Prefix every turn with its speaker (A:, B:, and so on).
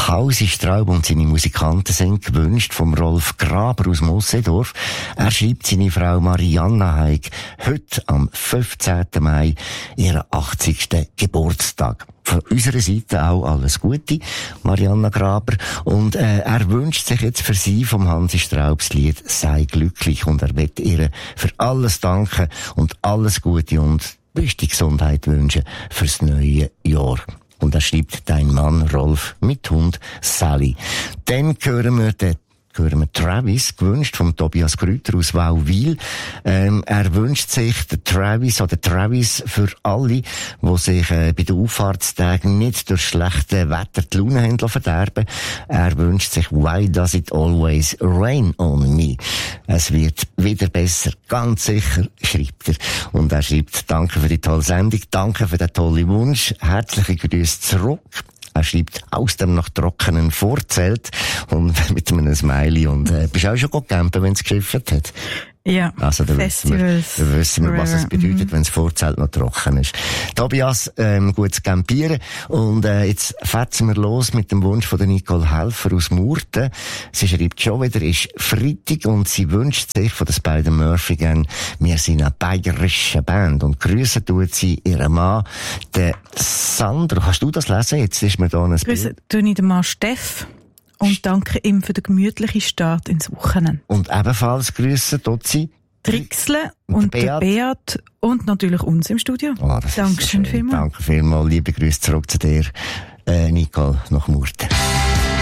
A: Hausi Straub und seine Musikanten sind gewünscht vom Rolf Graber aus Mossedorf. Er schreibt seine Frau Marianna Haig heute am 15. Mai ihren 80. Geburtstag. Von unserer Seite auch alles Gute, Marianna Graber. Und er wünscht sich jetzt für sie vom Hansi Straubs Lied «Sei glücklich» und er will ihr für alles danken und alles Gute und beste Gesundheit wünschen fürs neue Jahr. Und er schreibt «Dein Mann Rolf mit Hund Sally». Dann hören wir Travis, gewünscht vom Tobias Grüter aus Wauwil. Er wünscht sich den Travis für alle, die sich bei den Auffahrtstagen nicht durch schlechte Wetter die Laune haben verderben. Er wünscht sich «Why does it always rain on me?» Es wird wieder besser, ganz sicher, schreibt er. Und er schreibt «Danke für die tolle Sendung, danke für den tollen Wunsch, herzliche Grüße zurück». Er schreibt aus dem noch trockenen Vorzelt und mit einem Smiley und bist auch schon campen, wenn es geschifft hat?
B: Ja,
A: also da wissen wir, was es bedeutet, wenn das Vorzelt noch trocken ist. Tobias, gutes Campieren. Und jetzt fetzen wir los mit dem Wunsch von der Nicole Helfer aus Murten. Sie schreibt schon wieder, ist Freitag und sie wünscht sich von der Spider-Murphy wir sind eine bayerische Band. Und grüßen tut sie ihren Mann, den Sandro. Kannst du das lesen? Jetzt ist mir da ein
B: Grüßen tue ich den Mann Steff. Und danke ihm für den gemütlichen Start ins Wochenende.
A: Und ebenfalls grüßen dort sie
B: Trixle und der Beat und natürlich uns im Studio.
A: Oh, Dankeschön vielmals. Danke vielmals. Liebe Grüße zurück zu dir, Nicole, nach Murten.